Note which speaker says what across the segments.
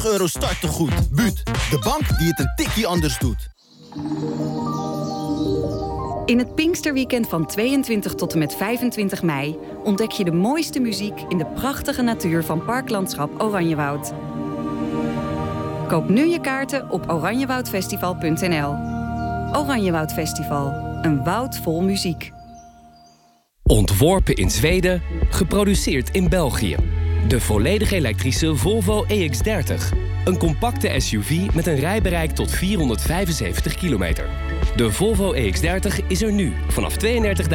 Speaker 1: € startegoed. Buut, de bank die het een tikkie anders doet.
Speaker 2: In het Pinksterweekend van 22 tot en met 25 mei... ontdek je de mooiste muziek in de prachtige natuur van Parklandschap Oranjewoud. Koop nu je kaarten op oranjewoudfestival.nl. Oranjewoud Festival, een woud vol muziek.
Speaker 3: Ontworpen in Zweden, geproduceerd in België. De volledig elektrische Volvo EX30. Een compacte SUV met een rijbereik tot 475 kilometer. De Volvo EX30 is er nu vanaf €32.995.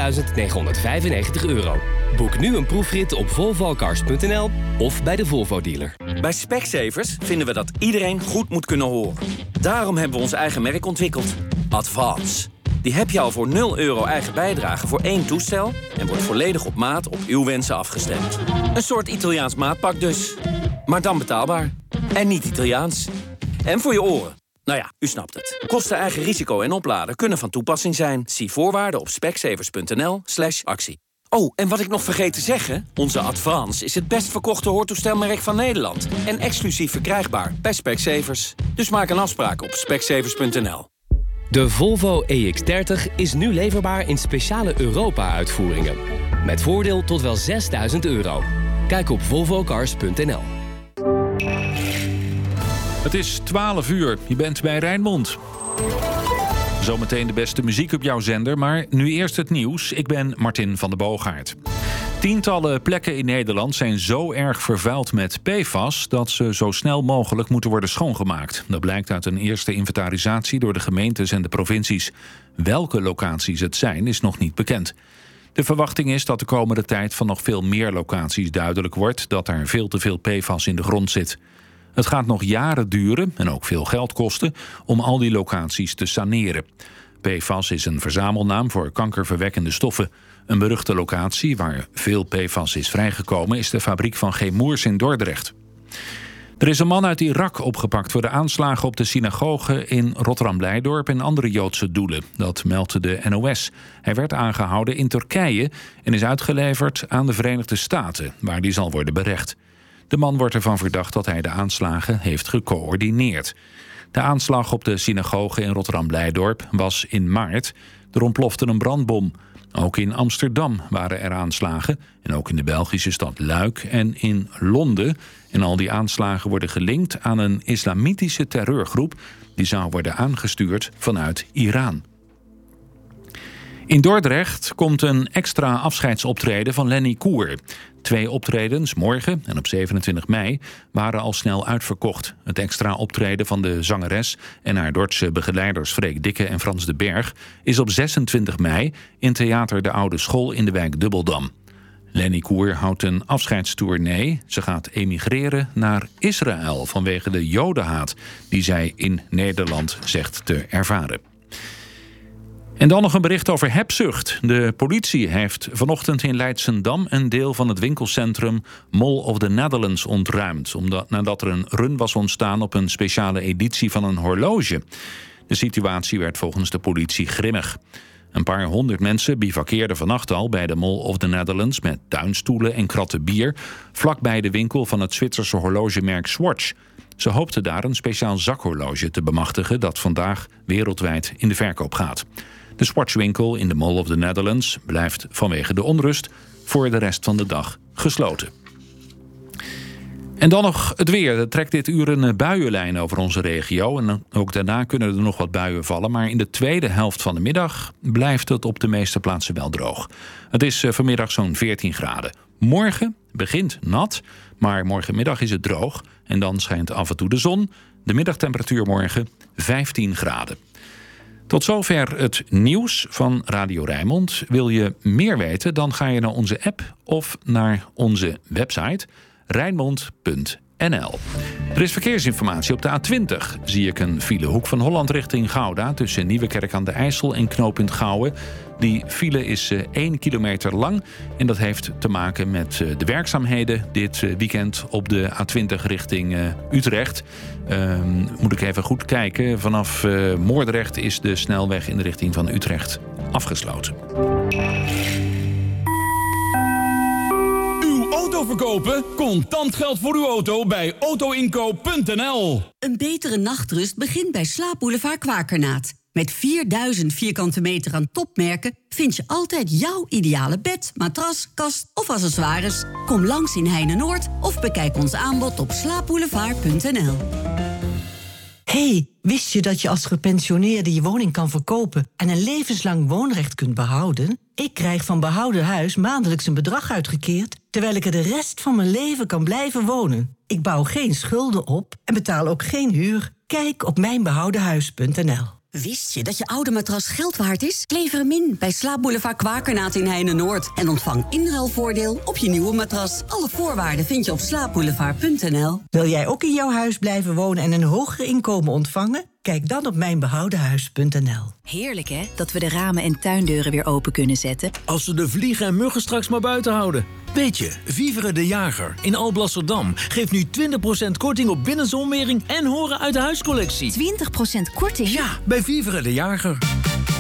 Speaker 3: Boek nu een proefrit op volvocars.nl of bij de Volvo-dealer.
Speaker 4: Bij Specsavers vinden we dat iedereen goed moet kunnen horen. Daarom hebben we ons eigen merk ontwikkeld. Advance. Die heb je al voor €0 eigen bijdrage voor 1 toestel... en wordt volledig op maat op uw wensen afgestemd. Een soort Italiaans maatpak dus. Maar dan betaalbaar. En niet Italiaans. En voor je oren. Nou ja, u snapt het. Kosten, eigen risico en opladen kunnen van toepassing zijn. Zie voorwaarden op specsavers.nl/actie. Oh, en wat ik nog vergeet te zeggen... onze Advance is het best verkochte hoortoestelmerk van Nederland. En exclusief verkrijgbaar bij Specsavers. Dus maak een afspraak op specsavers.nl.
Speaker 3: De Volvo EX30 is nu leverbaar in speciale Europa-uitvoeringen. Met voordeel tot wel €6.000. Kijk op volvocars.nl.
Speaker 5: Het is 12 uur. Je bent bij Rijnmond. Zometeen de beste muziek op jouw zender, maar nu eerst het nieuws. Ik ben Martin van der Boogaard. Tientallen plekken in Nederland zijn zo erg vervuild met PFAS... dat ze zo snel mogelijk moeten worden schoongemaakt. Dat blijkt uit een eerste inventarisatie door de gemeentes en de provincies. Welke locaties het zijn, is nog niet bekend. De verwachting is dat de komende tijd van nog veel meer locaties duidelijk wordt... dat er veel te veel PFAS in de grond zit. Het gaat nog jaren duren en ook veel geld kosten om al die locaties te saneren. PFAS is een verzamelnaam voor kankerverwekkende stoffen. Een beruchte locatie waar veel PFAS is vrijgekomen is de fabriek van Chemours in Dordrecht. Er is een man uit Irak opgepakt voor de aanslagen op de synagoge in Rotterdam-Blijdorp en andere Joodse doelen. Dat meldde de NOS. Hij werd aangehouden in Turkije en is uitgeleverd aan de Verenigde Staten, waar die zal worden berecht. De man wordt ervan verdacht dat hij de aanslagen heeft gecoördineerd. De aanslag op de synagoge in Rotterdam-Blijdorp was in maart. Er ontplofte een brandbom. Ook in Amsterdam waren er aanslagen. En ook in de Belgische stad Luik en in Londen. En al die aanslagen worden gelinkt aan een islamitische terreurgroep... die zou worden aangestuurd vanuit Iran. In Dordrecht komt een extra afscheidsoptreden van Lenny Koer. 2 optredens, morgen en op 27 mei, waren al snel uitverkocht. Het extra optreden van de zangeres en haar Dordtse begeleiders Freek Dikke en Frans de Berg is op 26 mei in Theater de Oude School in de wijk Dubbeldam. Lenny Koer houdt een afscheidstournee. Ze gaat emigreren naar Israël vanwege de jodenhaat die zij in Nederland zegt te ervaren. En dan nog een bericht over hebzucht. De politie heeft vanochtend in Leidschendam een deel van het winkelcentrum Mall of the Netherlands ontruimd, nadat er een run was ontstaan op een speciale editie van een horloge. De situatie werd volgens de politie grimmig. Een paar honderd mensen bivakkeerden vannacht al bij de Mall of the Netherlands met tuinstoelen en kratten bier, vlakbij de winkel van het Zwitserse horlogemerk Swatch. Ze hoopten daar een speciaal zakhorloge te bemachtigen dat vandaag wereldwijd in de verkoop gaat. De Swatch-winkel in de Mall of the Netherlands blijft vanwege de onrust voor de rest van de dag gesloten. En dan nog het weer. Er trekt dit uur een buienlijn over onze regio. En ook daarna kunnen er nog wat buien vallen. Maar in de tweede helft van de middag blijft het op de meeste plaatsen wel droog. Het is vanmiddag zo'n 14 graden. Morgen begint nat, maar morgenmiddag is het droog. En dan schijnt af en toe de zon. De middagtemperatuur morgen 15 graden. Tot zover het nieuws van Radio Rijnmond. Wil je meer weten, dan ga je naar onze app of naar onze website Rijnmond.nl. Er is verkeersinformatie op de A20. Zie ik een file Hoek van Holland richting Gouda tussen Nieuwekerk aan de IJssel en knooppunt Gouwen. Die file is 1 kilometer lang en dat heeft te maken met de werkzaamheden dit weekend op de A20 richting Utrecht. Moet ik even goed kijken. Vanaf Moordrecht is de snelweg in de richting van Utrecht afgesloten.
Speaker 6: verkopen? Contant geld voor uw auto bij autoinkoop.nl.
Speaker 7: Een betere nachtrust begint bij Slaapboulevard Kwakernaat. Met 4000 vierkante meter aan topmerken vind je altijd jouw ideale bed, matras, kast of accessoires. Kom langs in Heine-Noord of bekijk ons aanbod op slaapboulevard.nl.
Speaker 8: Hey, wist je dat je als gepensioneerde je woning kan verkopen en een levenslang woonrecht kunt behouden? Ik krijg van Behouden Huis maandelijks een bedrag uitgekeerd, terwijl ik er de rest van mijn leven kan blijven wonen. Ik bouw geen schulden op en betaal ook geen huur. Kijk op mijnbehoudenhuis.nl.
Speaker 7: Wist je dat je oude matras geld waard is? Lever hem in bij Slaapboulevard Kwakernaat in Heine-Noord. En ontvang inruilvoordeel op je nieuwe matras. Alle voorwaarden vind je op slaapboulevard.nl.
Speaker 8: Wil jij ook in jouw huis blijven wonen en een hoger inkomen ontvangen? Kijk dan op mijnbehoudenhuis.nl.
Speaker 9: Heerlijk hè, dat we de ramen en tuindeuren weer open kunnen zetten.
Speaker 10: Als we de vliegen en muggen straks maar buiten houden. Weet je, Vivere de Jager in Alblasserdam geeft nu 20% korting op binnenzonwering en horen uit de huiscollectie.
Speaker 9: 20% korting?
Speaker 10: Ja, bij Vivere de Jager.